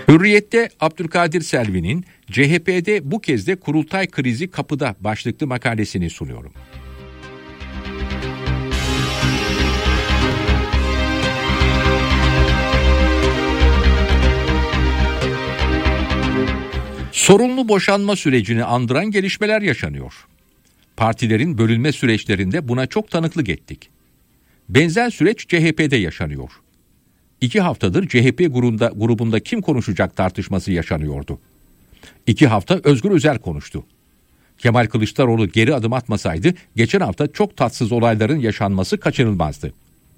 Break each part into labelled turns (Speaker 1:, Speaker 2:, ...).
Speaker 1: Hürriyet'te Abdülkadir Selvi'nin CHP'de bu kez de kurultay krizi kapıda başlıklı makalesini sunuyorum. Sorunlu boşanma sürecini andıran gelişmeler yaşanıyor. Partilerin bölünme süreçlerinde buna çok tanıklık ettik. Benzer süreç CHP'de yaşanıyor. 2 haftadır CHP grubunda kim konuşacak tartışması yaşanıyordu. 2 hafta Özgür Özel konuştu. Kemal Kılıçdaroğlu geri adım atmasaydı geçen hafta çok tatsız olayların yaşanması kaçınılmazdı.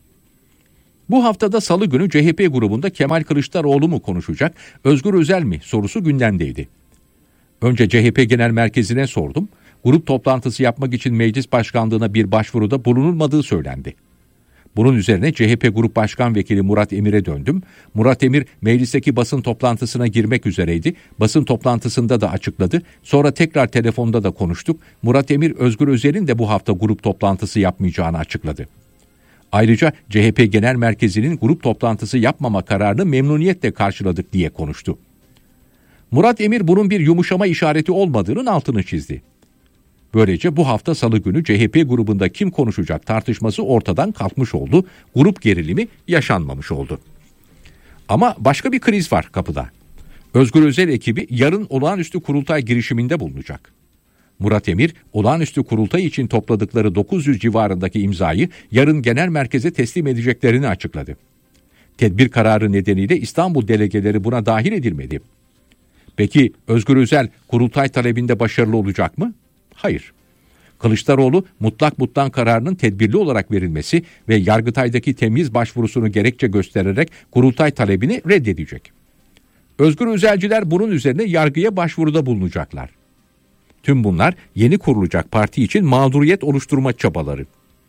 Speaker 1: Bu haftada Salı günü CHP grubunda Kemal Kılıçdaroğlu mu konuşacak, Özgür Özel mi sorusu gündemdeydi. Önce CHP Genel Merkezi'ne sordum. Grup toplantısı yapmak için meclis başkanlığına bir başvuruda bulunulmadığı söylendi. Bunun üzerine CHP Grup Başkan Vekili Murat Emir'e döndüm. Murat Emir meclisteki basın toplantısına girmek üzereydi. Basın toplantısında da açıkladı. Sonra tekrar telefonda da konuştuk. Murat Emir Özgür Özel'in de bu hafta grup toplantısı yapmayacağını açıkladı. Ayrıca CHP Genel Merkezi'nin grup toplantısı yapmama kararını memnuniyetle karşıladık diye konuştu. Murat Emir bunun bir yumuşama işareti olmadığının altını çizdi. Böylece bu hafta Salı günü CHP grubunda kim konuşacak tartışması ortadan kalkmış oldu. Grup gerilimi yaşanmamış oldu. Ama başka bir kriz var kapıda. Özgür Özel ekibi yarın olağanüstü kurultay girişiminde bulunacak. Murat Emir, olağanüstü kurultay için topladıkları 900 civarındaki imzayı yarın genel merkeze teslim edeceklerini açıkladı. Tedbir kararı nedeniyle İstanbul delegeleri buna dahil edilmedi. Peki Özgür Özel kurultay talebinde başarılı olacak mı? Hayır. Kılıçdaroğlu mutlak kararının tedbirli olarak verilmesi ve Yargıtay'daki temyiz başvurusunu gerekçe göstererek kurultay talebini reddedecek. Özgür Özelciler bunun üzerine yargıya başvuruda bulunacaklar. Tüm bunlar yeni kurulacak parti için mağduriyet oluşturma çabaları.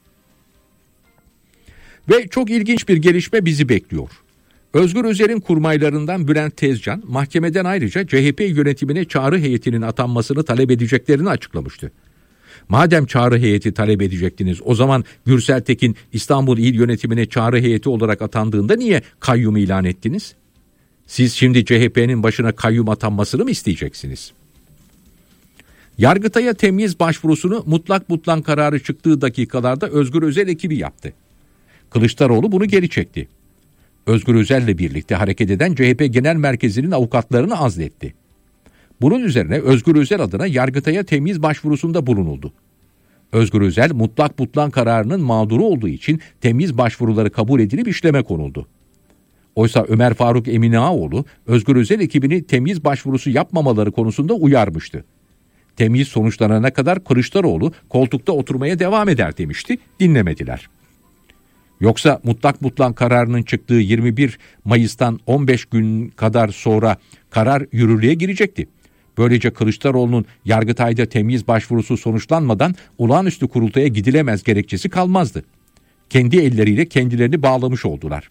Speaker 1: Ve çok ilginç bir gelişme bizi bekliyor. Özgür Özel'in kurmaylarından Bülent Tezcan, mahkemeden ayrıca CHP yönetimine çağrı heyetinin atanmasını talep edeceklerini açıklamıştı. Madem çağrı heyeti talep edecektiniz, o zaman Gürsel Tekin İstanbul İl Yönetimine çağrı heyeti olarak atandığında niye kayyum ilan ettiniz? Siz şimdi CHP'nin başına kayyum atanmasını mı isteyeceksiniz? Yargıtay'a temyiz başvurusunu mutlak kararı çıktığı dakikalarda Özgür Özel ekibi yaptı. Kılıçdaroğlu bunu geri çekti. Özgür Özel'le birlikte hareket eden CHP Genel Merkezi'nin avukatlarını azletti. Bunun üzerine Özgür Özel adına Yargıtay'a temyiz başvurusunda bulunuldu. Özgür Özel mutlak kararının mağduru olduğu için temyiz başvuruları kabul edilip işleme konuldu. Oysa Ömer Faruk Eminaoğlu Özgür Özel ekibini temyiz başvurusu yapmamaları konusunda uyarmıştı. Temyiz sonuçlanana kadar Kılıçdaroğlu koltukta oturmaya devam eder demişti, dinlemediler. Yoksa mutlak kararının çıktığı 21 Mayıs'tan 15 gün kadar sonra karar yürürlüğe girecekti. Böylece Kılıçdaroğlu'nun Yargıtay'da temyiz başvurusu sonuçlanmadan olağanüstü kurultaya gidilemez gerekçesi kalmazdı. Kendi elleriyle kendilerini bağlamış oldular.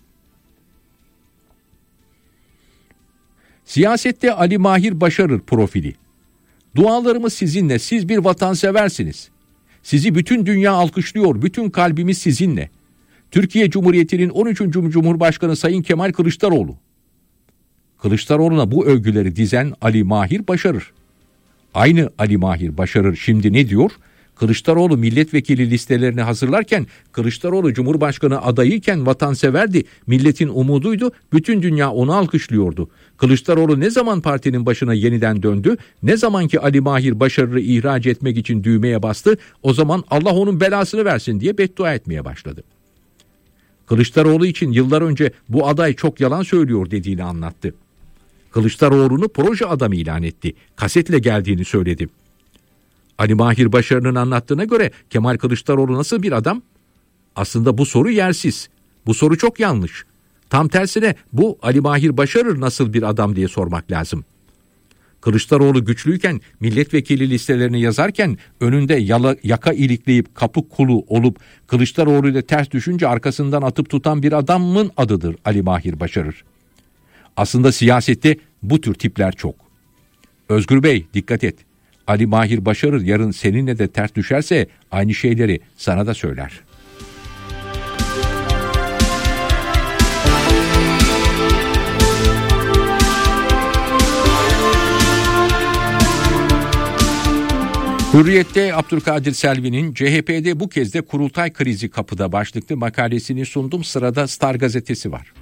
Speaker 1: Siyasette Ali Mahir Başarır profili. Dualarımız sizinle, siz bir vatanseversiniz. Sizi bütün dünya alkışlıyor, bütün kalbimiz sizinle. Türkiye Cumhuriyeti'nin 13. Cumhurbaşkanı Sayın Kemal Kılıçdaroğlu. Kılıçdaroğlu'na bu övgüleri dizen Ali Mahir Başarır. Aynı Ali Mahir Başarır şimdi ne diyor? Kılıçdaroğlu milletvekili listelerini hazırlarken, Kılıçdaroğlu Cumhurbaşkanı adayıyken vatanseverdi, milletin umuduydu, bütün dünya onu alkışlıyordu. Kılıçdaroğlu ne zaman partinin başına yeniden döndü, ne zaman ki Ali Mahir Başarır'ı ihraç etmek için düğmeye bastı, o zaman Allah onun belasını versin diye beddua etmeye başladı. Kılıçdaroğlu için yıllar önce bu aday çok yalan söylüyor dediğini anlattı. Kılıçdaroğlu'nu proje adamı ilan etti. Kasetle geldiğini söyledi. Ali Mahir Başarır'ın anlattığına göre Kemal Kılıçdaroğlu nasıl bir adam? Aslında bu soru yersiz. Bu soru çok yanlış. Tam tersine bu Ali Mahir Başarır nasıl bir adam diye sormak lazım. Kılıçdaroğlu güçlüyken, milletvekili listelerini yazarken önünde yaka ilikleyip kapı kulu olup Kılıçdaroğlu ile ters düşünce arkasından atıp tutan bir adamın adıdır Ali Mahir Başarır. Aslında siyasette bu tür tipler çok. Özgür Bey dikkat et. Ali Mahir Başarır yarın seninle de ters düşerse aynı şeyleri sana da söyler. Hürriyet'te Abdülkadir Selvi'nin CHP'de bu kez de kurultay krizi kapıda başlıklı makalesini sundum. Sırada Star gazetesi var.